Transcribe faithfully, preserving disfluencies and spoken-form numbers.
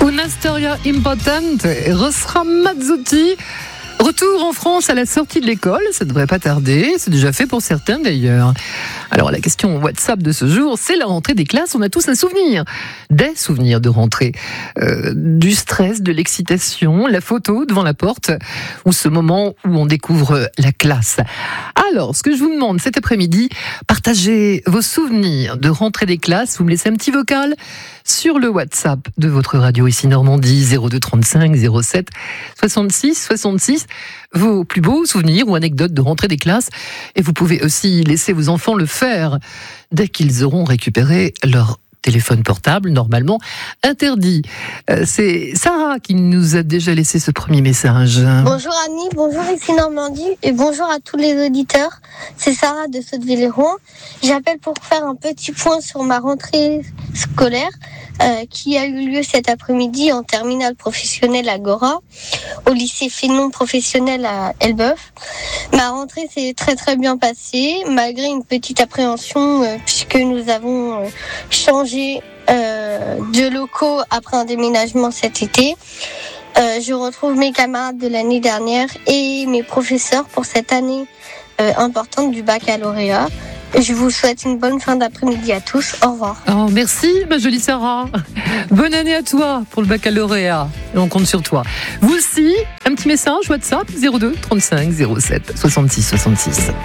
Una storia importante, Eros Ramazzotti. Retour en France à la sortie de l'école, ça ne devrait pas tarder, c'est déjà fait pour certains d'ailleurs. Alors la question WhatsApp de ce jour, c'est la rentrée des classes, on a tous un souvenir, des souvenirs de rentrée, euh, du stress, de l'excitation, la photo devant la porte, ou ce moment où on découvre la classe. Alors, ce que je vous demande cet après-midi, partagez vos souvenirs de rentrée des classes, vous me laissez un petit vocal sur le WhatsApp de votre radio ici Normandie, zéro deux trente-cinq zéro sept soixante-six soixante-six, vos plus beaux souvenirs ou anecdotes de rentrée des classes. Et vous pouvez aussi laisser vos enfants le faire dès qu'ils auront récupéré leur téléphone portable, normalement interdit. Euh, c'est Sarah qui nous a déjà laissé ce premier message. Bonjour Annie, bonjour ici Normandie et bonjour à tous les auditeurs. C'est Sarah de Sotteville-les-Rouen. J'appelle pour faire un petit point sur ma rentrée scolaire euh, qui a eu lieu cet après-midi en terminale professionnelle à Gora, au lycée Fénon professionnel à Elbeuf. Ma rentrée s'est très très bien passée, malgré une petite appréhension euh, puisque nous avons euh, changé Euh, de locaux après un déménagement cet été. Euh, je retrouve mes camarades de l'année dernière et mes professeurs pour cette année euh, importante du baccalauréat. Je vous souhaite une bonne fin d'après-midi à tous. Au revoir. Oh, merci, ma jolie Sarah. Bonne année à toi pour le baccalauréat. Et on compte sur toi. Vous aussi, un petit message WhatsApp zéro deux trente-cinq zéro sept soixante-six soixante-six.